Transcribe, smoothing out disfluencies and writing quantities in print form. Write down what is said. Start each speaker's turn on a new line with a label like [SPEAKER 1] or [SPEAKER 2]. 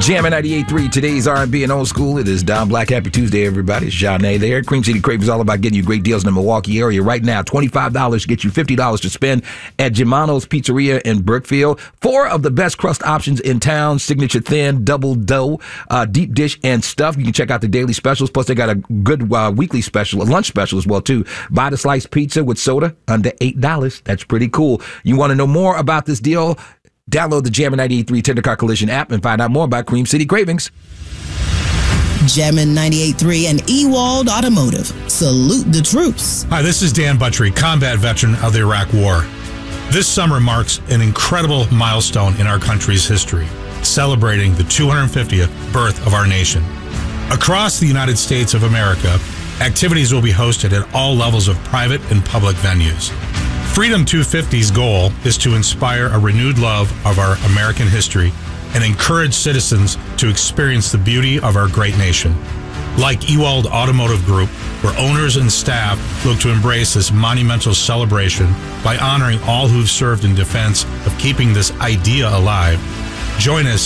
[SPEAKER 1] Jammin' 98.3, today's R&B and old school. It is Don Black. Happy Tuesday, everybody. It's Janae there. Cream City Crave is all about getting you great deals in the Milwaukee area right now. $25 get you $50 to spend at Germano's Pizzeria in Brookfield. 4 of the best crust options in town: signature thin, double dough, deep dish, and stuff. You can check out the daily specials. Plus, they got a good weekly special, a lunch special as well, too. Buy the sliced pizza with soda under $8. That's pretty cool. You want to know more about this deal? Download the Jammin' 98.3 Tender Car Collision app and find out more about Cream City Cravings.
[SPEAKER 2] Jammin' 98.3 and Ewald Automotive. Salute the troops.
[SPEAKER 3] Hi, this is Dan Buttrey, combat veteran of the Iraq War. This summer marks an incredible milestone in our country's history, celebrating the 250th birth of our nation. Across the United States of America, activities will be hosted at all levels of private and public venues. Freedom 250's goal is to inspire a renewed love of our American history and encourage citizens to experience the beauty of our great nation. Like Ewald Automotive Group, where owners and staff look to embrace this monumental celebration by honoring all who've served in defense of keeping this idea alive, join us